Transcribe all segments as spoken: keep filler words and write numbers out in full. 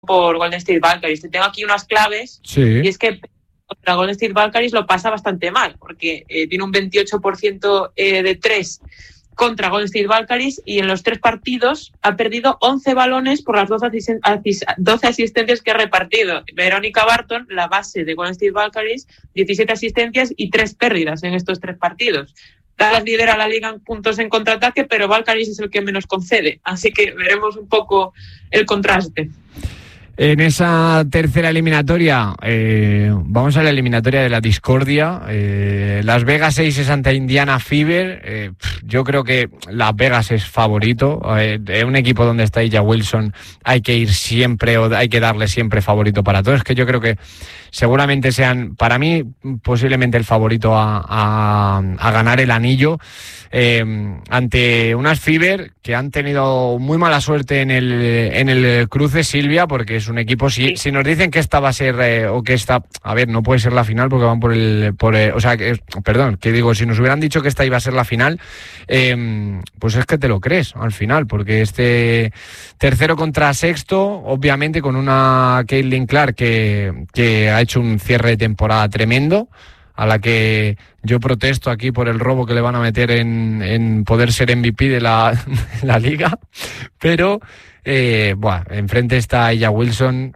por Golden State Valkyries. Te tengo aquí unas claves, sí. Y es que contra Golden State Valkyries lo pasa bastante mal, porque eh, tiene un veintiocho por ciento eh, de tres contra Golden State Valkyries, y en los tres partidos ha perdido once balones por las doce, asisten- asis- doce asistencias que ha repartido. Verónica Barton, la base de Golden State Valkyries, diecisiete asistencias y tres pérdidas en estos tres partidos. Dallas lidera la liga en puntos en contraataque, pero Valkyries es el que menos concede, así que veremos un poco el contraste. En esa tercera eliminatoria, eh, vamos a la eliminatoria de la discordia. Eh, Las Vegas Aces ante Indiana Fever. Eh, yo creo que Las Vegas es favorito. Eh, en un equipo donde está A'ja Wilson hay que ir siempre, o hay que darle siempre favorito para todos. Es que yo creo que seguramente sean, para mí, posiblemente el favorito a, a, a ganar el anillo. Eh, ante unas Fever que han tenido muy mala suerte en el, en el cruce, Silvia, porque es un equipo, si, sí. si nos dicen que esta va a ser, eh, o que esta, a ver, no puede ser la final porque van por el, por el, o sea, que, perdón, que digo, si nos hubieran dicho que esta iba a ser la final, eh, pues es que te lo crees al final, porque este tercero contra sexto, obviamente con una Caitlin Clark que, que ha hecho un cierre de temporada tremendo, a la que yo protesto aquí por el robo que le van a meter en, en poder ser M V P de la, de la liga, pero eh, bueno, enfrente está A'ja Wilson,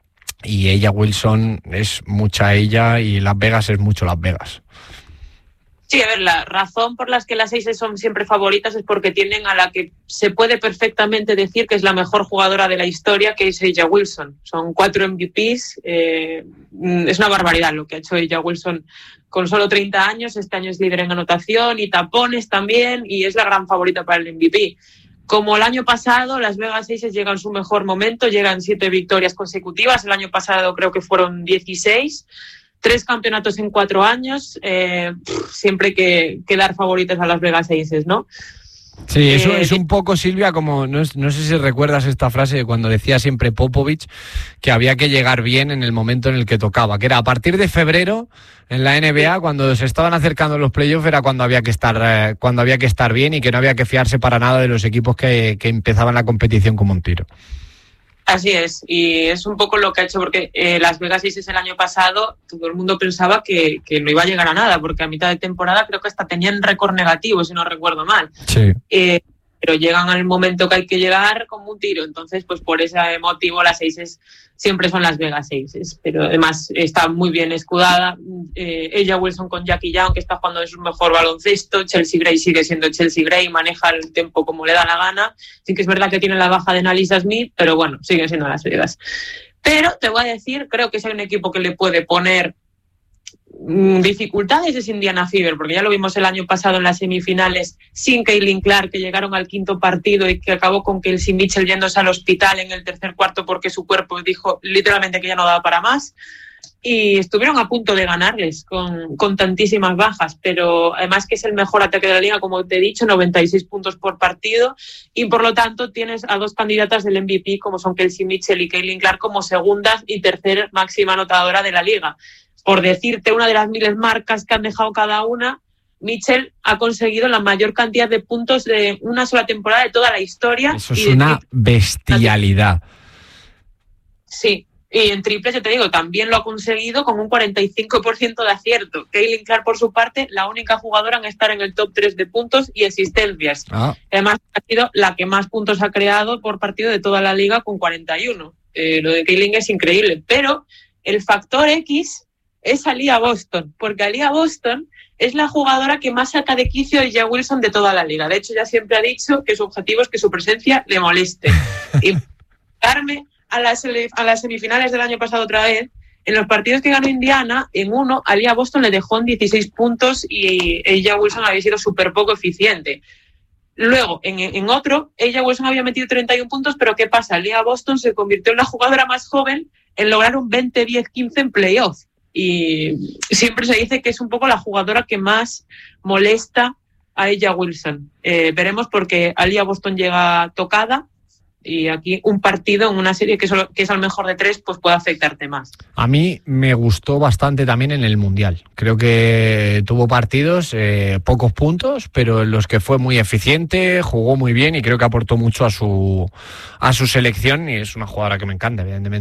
y A'ja Wilson es mucha ella, y Las Vegas es mucho Las Vegas. Sí, a ver, la razón por la que las Aces son siempre favoritas es porque tienen a la que se puede perfectamente decir que es la mejor jugadora de la historia, que es A'ja Wilson. Son cuatro M V Ps, eh, es una barbaridad lo que ha hecho A'ja Wilson con solo treinta años. Este año es líder en anotación y tapones también, y es la gran favorita para el M V P. Como el año pasado, Las Vegas Aces llegan en su mejor momento, llegan siete victorias consecutivas. El año pasado creo que fueron dieciséis. Tres campeonatos en cuatro años, eh, siempre hay que, que dar favoritas a Las Vegas Aces, ¿no? Sí, eso eh, es un poco, Silvia, como, no, no sé si recuerdas esta frase de cuando decía siempre Popovich que había que llegar bien en el momento en el que tocaba, que era a partir de febrero en la N B A, cuando se estaban acercando los playoffs, era cuando había que estar eh, cuando había que estar bien, y que no había que fiarse para nada de los equipos que, que empezaban la competición como un tiro. Así es, y es un poco lo que ha hecho, porque eh, Las Vegas Aces el año pasado todo el mundo pensaba que, que no iba a llegar a nada, porque a mitad de temporada creo que hasta tenían récord negativo, si no recuerdo mal. Sí. Eh, pero llegan al momento que hay que llegar como un tiro, entonces pues por ese motivo las Aces siempre son Las Vegas Aces, pero además está muy bien escudada. eh, A'ja Wilson con Jackie Young, que está jugando en su mejor baloncesto. Chelsea Gray sigue siendo Chelsea Gray, maneja el tiempo como le da la gana. Sí que es verdad que tiene la baja de Nalisa Smith, pero bueno, sigue siendo Las Vegas. Pero te voy a decir, creo que si hay un equipo que le puede poner dificultades es Indiana Fever, porque ya lo vimos el año pasado en las semifinales sin Caitlin Clark, que llegaron al quinto partido y que acabó con Kelsey Mitchell yéndose al hospital en el tercer cuarto porque su cuerpo dijo literalmente que ya no daba para más, y estuvieron a punto de ganarles con, con tantísimas bajas, pero además que es el mejor ataque de la liga, como te he dicho, noventa y seis puntos por partido, y por lo tanto tienes a dos candidatas del M V P como son Kelsey Mitchell y Caitlin Clark como segundas y tercera máxima anotadora de la liga. Por decirte una de las miles marcas que han dejado cada una, Mitchell ha conseguido la mayor cantidad de puntos de una sola temporada de toda la historia. Eso es una triple... bestialidad. Sí, y en triples, yo te digo, también lo ha conseguido con un cuarenta y cinco por ciento de acierto. Caitlin Clark, por su parte, la única jugadora en estar en el top tres de puntos y asistencias. Ah. Además, ha sido la que más puntos ha creado por partido de toda la liga con cuarenta y uno. Eh, lo de Caitlin es increíble, pero el factor X es Aliyah Boston, porque Aliyah Boston es la jugadora que más saca de quicio a A'ja Wilson de toda la liga. De hecho, ya siempre ha dicho que su objetivo es que su presencia le moleste. Y darme a las, a las semifinales del año pasado otra vez, en los partidos que ganó Indiana, en uno, Aliyah Boston le dejó en dieciséis puntos y A'ja Wilson había sido súper poco eficiente. Luego, en, en otro, A'ja Wilson había metido treinta y uno puntos, pero ¿qué pasa? Aliyah Boston se convirtió en la jugadora más joven en lograr un veinte diez quince en playoff. Y siempre se dice que es un poco la jugadora que más molesta a A'ja Wilson. Eh, veremos, porque Aliyah Boston llega tocada Y aquí un partido en una serie que, solo, que es al mejor de tres, pues puede afectarte más. A mí me gustó bastante también en el Mundial. Creo que tuvo partidos, eh, pocos puntos, pero en los que fue muy eficiente, jugó muy bien y creo que aportó mucho a su, a su selección y es una jugadora que me encanta, evidentemente.